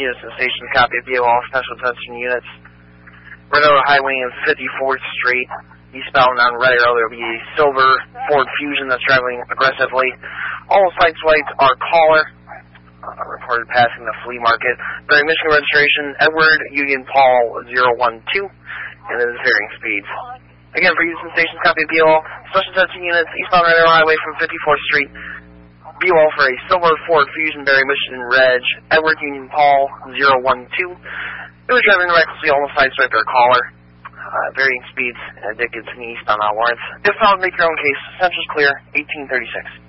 Units and stations, copy of BOL, special attention units. Red Arrow Highway and 54th Street, eastbound on Red Arrow. There will be a silver Ford Fusion that's traveling aggressively. All sight lights are caller. Reported passing the flea market. Bearing Michigan registration, Edward Union Paul 012, and it is varying speeds. Again, for use in stations, copy of BOL, special attention units, eastbound Red Arrow Highway from 54th Street. BOL for a silver Ford Fusion, Barry Michigan Reg, Edward Union Paul 012. It was driving recklessly, almost sideswiped their caller. Varying speeds, Dickinson East on Lawrence. If found, make your own case. Central's clear, 1836.